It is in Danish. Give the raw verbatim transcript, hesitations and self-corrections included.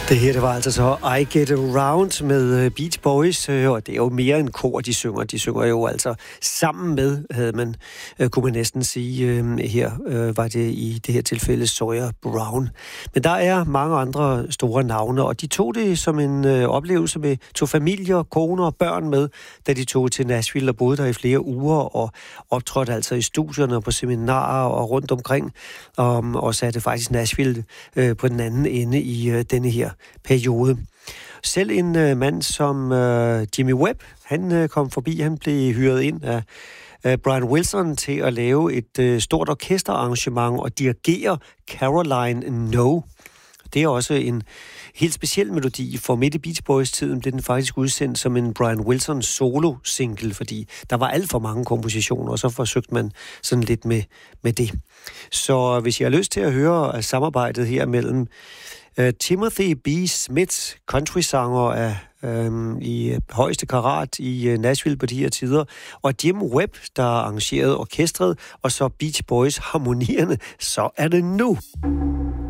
Det her, det var altså så I Get Around med Beach Boys, og det er jo mere end kor, de synger. De synger jo altså sammen med, havde man, kunne man næsten sige, her var det i det her tilfælde Sawyer Brown. Men der er mange andre store navne, og de tog det som en oplevelse med, tog familier, koner og børn med, da de tog til Nashville og boede der i flere uger, og optrådte altså i studierne og på seminarer og rundt omkring, og, og satte faktisk Nashville på den anden ende i denne her periode. Selv en uh, mand som uh, Jimmy Webb, han uh, kom forbi, han blev hyret ind af uh, Brian Wilson til at lave et uh, stort orkesterarrangement og dirigere Caroline No. Det er også en helt speciel melodi, for midt i Beach Boys-tiden blev den faktisk udsendt som en Brian Wilson solo-single, fordi der var alt for mange kompositioner, og så forsøgte man sådan lidt med, med det. Så hvis jeg har lyst til at høre samarbejdet her mellem Uh, Timothy B. Smith, countrysanger af, um, i højeste karat i uh, Nashville på de her tider, og Jim Webb, der arrangerede orkestret, og så Beach Boys harmonierne, så er det nu.